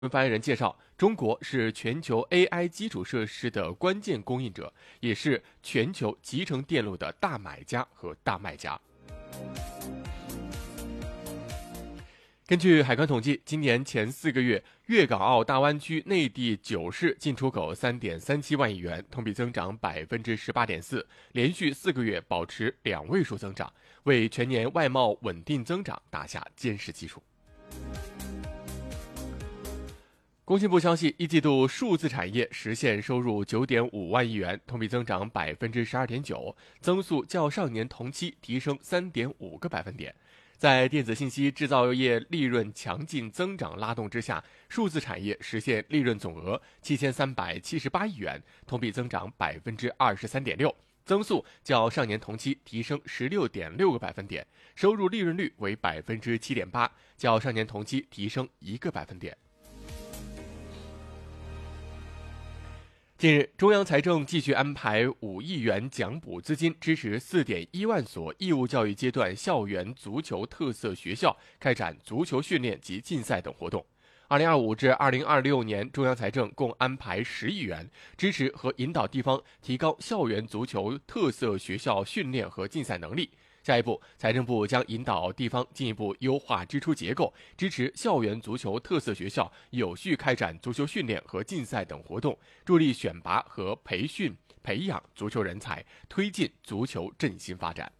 发言人介绍，中国是全球 AI 基础设施的关键供应者，也是全球集成电路的大买家和大卖家。根据海关统计，今年前4个月，粤港澳大湾区内地9市进出口3.37万亿元，同比增长18.4%，连续4个月保持2位数增长，为全年外贸稳定增长打下坚实基础。工信部消息，一季度数字产业实现收入9.5万亿元，同比增长12.9%，增速较上年同期提升3.5个百分点。在电子信息制造业利润强劲增长拉动之下，数字产业实现利润总额7378亿元，同比增长23.6%，增速较上年同期提升16.6个百分点，收入利润率为7.8%，较上年同期提升1个百分点。近日，中央财政继续安排5亿元奖补资金，支持4.1万所义务教育阶段校园足球特色学校开展足球训练及竞赛等活动。2025至2026年，中央财政共安排10亿元，支持和引导地方提高校园足球特色学校训练和竞赛能力。下一步，财政部将引导地方进一步优化支出结构，支持校园足球特色学校有序开展足球训练和竞赛等活动，助力选拔和培养足球人才，推进足球振兴发展。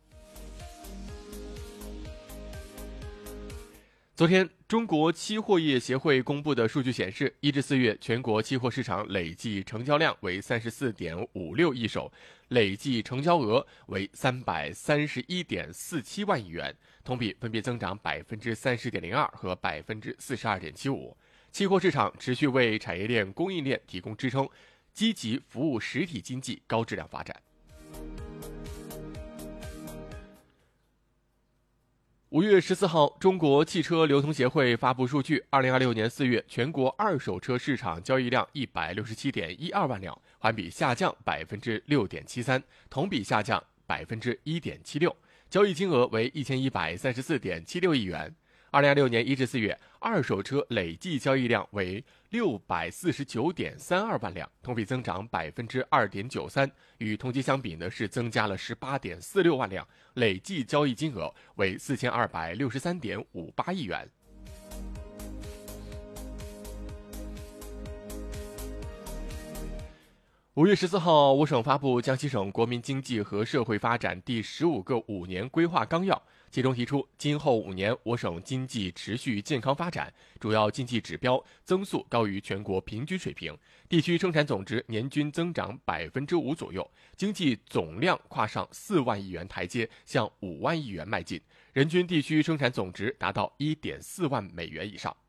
昨天，中国期货业协会公布的数据显示，1至4月全国期货市场累计成交量为34.56亿手，累计成交额为331.47万亿元，同比分别增长30.02%和42.75%。期货市场持续为产业链供应链提供支撑，积极服务实体经济高质量发展。5月14号，中国汽车流通协会发布数据，2026年4月，全国二手车市场交易量167.12万辆，环比下降6.73%，同比下降1.76%，交易金额为1134.76亿元。2026年1至4月，二手车累计交易量为649.32万辆，同比增长2.93%，与同期相比呢是增加了18.46万辆，累计交易金额为4263.58亿元。5月14号，我省发布江西省国民经济和社会发展第15个5年规划纲要，其中提出，今后5年我省经济持续健康发展，主要经济指标增速高于全国平均水平，地区生产总值年均增长5%左右，经济总量跨上4万亿元台阶，向5万亿元迈进，人均地区生产总值达到1.4万美元以上。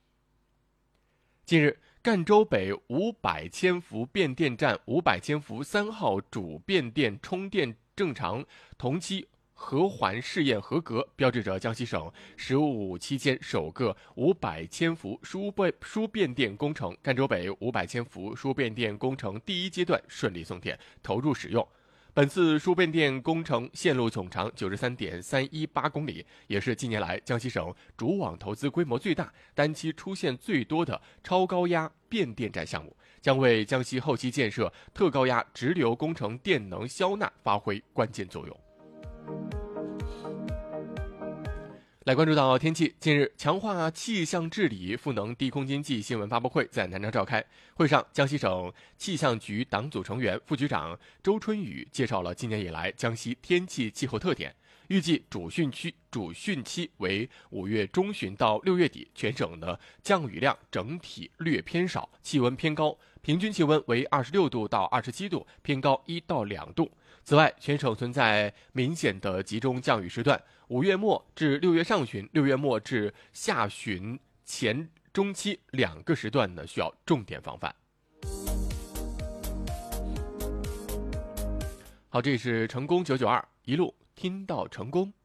近日，赣州北500千伏变电站500千伏3号主变电充电正常同期合环试验合格，标志着江西省“十五五”期间首个500千伏输变电工程赣州北500千伏输变电工程第1阶段顺利送电投入使用。本次输变电工程线路总长93.318公里，也是近年来江西省主网投资规模最大、单期出现最多的超高压变电站项目，将为江西后期建设特高压直流工程电能消纳发挥关键作用。来关注到天气，近日强化气象治理赋能低空经济新闻发布会在南昌召开。会上，江西省气象局党组成员、副局长周春雨介绍了今年以来江西天气气候特点，预计主汛期为5月中旬到6月底，全省的降雨量整体略偏少，气温偏高，平均气温为26度到27度，偏高1到2度。此外，全省存在明显的集中降雨时段，5月末至6月上旬、6月末至下旬前中期2个时段呢，需要重点防范。好，这是成功992，一路听到成功。